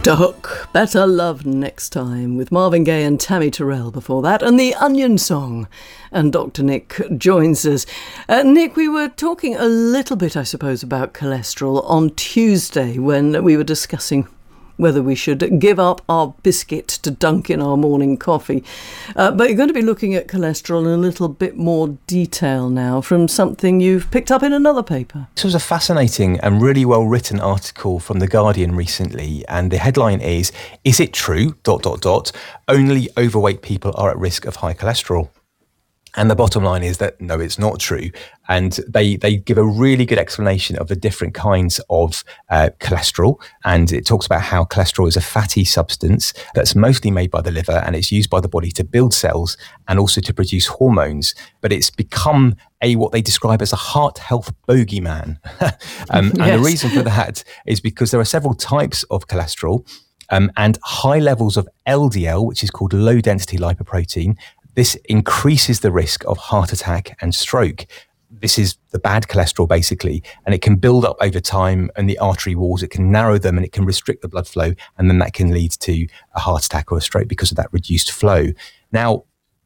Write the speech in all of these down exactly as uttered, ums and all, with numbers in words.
Hook, Better Love Next Time, with Marvin Gaye and Tammy Terrell before that, and the Onion Song. And Doctor Nick joins us. Uh, Nick, we were talking a little bit, I suppose, about cholesterol on Tuesday when we were discussing whether we should give up our biscuit to dunk in our morning coffee. Uh, but you're going to be looking at cholesterol in a little bit more detail now from something you've picked up in another paper. This was a fascinating and really well-written article from The Guardian recently, and the headline is, "Is it true, dot, dot, dot, only overweight people are at risk of high cholesterol?" And the bottom line is that no, it's not true. And they they give a really good explanation of the different kinds of uh, cholesterol. And it talks about how cholesterol is a fatty substance that's mostly made by the liver, and it's used by the body to build cells and also to produce hormones. But it's become a what they describe as a heart health bogeyman. um, and yes. the reason for that is because there are several types of cholesterol, um, and high levels of L D L, which is called low density lipoprotein. This increases the risk of heart attack and stroke. This is the bad cholesterol, basically, and it can build up over time in the artery walls. It can narrow them and it can restrict the blood flow, and then that can lead to a heart attack or a stroke because of that reduced flow. Now,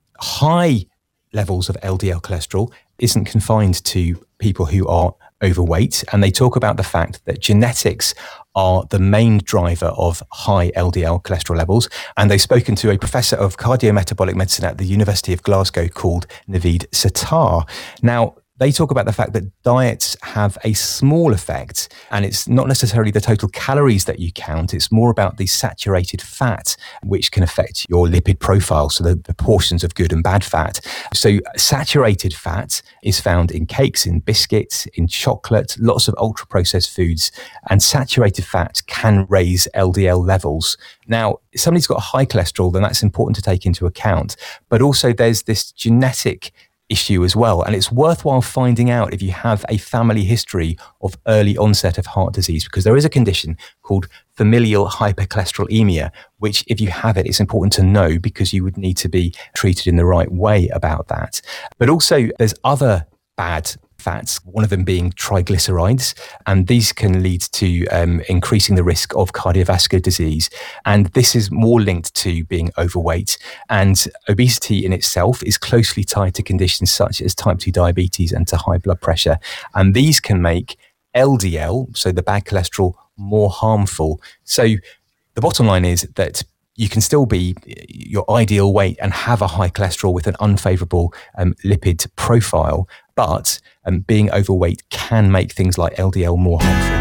high levels of L D L cholesterol isn't confined to people who are overweight, and they talk about the fact that genetics are the main driver of high L D L cholesterol levels. And they've spoken to a professor of cardiometabolic medicine at the University of Glasgow called Naveed Sattar. Now, they talk about the fact that diets have a small effect, and it's not necessarily the total calories that you count. It's more about the saturated fat, which can affect your lipid profile, so the, the portions of good and bad fat. So saturated fat is found in cakes, in biscuits, in chocolate, lots of ultra-processed foods, and saturated fat can raise L D L levels. Now, if somebody's got high cholesterol, then that's important to take into account. But also there's this genetic issue as well. And it's worthwhile finding out if you have a family history of early onset of heart disease, because there is a condition called familial hypercholesterolemia, which if you have it, it's important to know because you would need to be treated in the right way about that. But also there's other bad fats, one of them being triglycerides, and these can lead to um, increasing the risk of cardiovascular disease. And this is more linked to being overweight, and obesity in itself is closely tied to conditions such as type two diabetes and to high blood pressure. And these can make L D L, so the bad cholesterol, more harmful. So the bottom line is that you can still be your ideal weight and have a high cholesterol with an unfavorable um, lipid profile, but um, being overweight can make things like L D L more harmful.